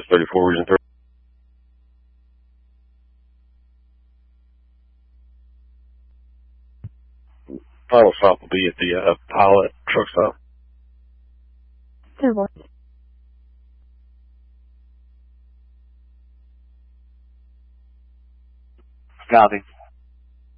34 Region 3. Final stop will be at the Pilot truck stop. 10-4. Copy.